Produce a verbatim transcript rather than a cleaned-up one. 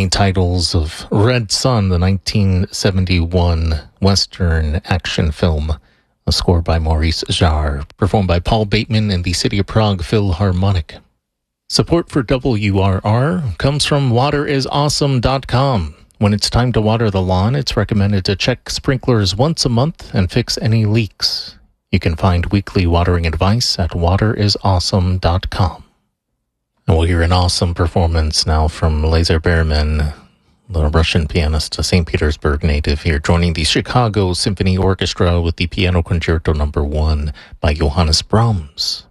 opening titles of Red Sun, the nineteen seventy-one Western action film, a score by Maurice Jarre, performed by Paul Bateman and the City of Prague Philharmonic. Support for W R R comes from water is awesome dot com. When it's time to water the lawn, it's recommended to check sprinklers once a month and fix any leaks. You can find weekly watering advice at water is awesome dot com. And we'll hear an awesome performance now from Lazar Berman, the Russian pianist, a Saint Petersburg native, here joining the Chicago Symphony Orchestra with the Piano Concerto Number One by Johannes Brahms.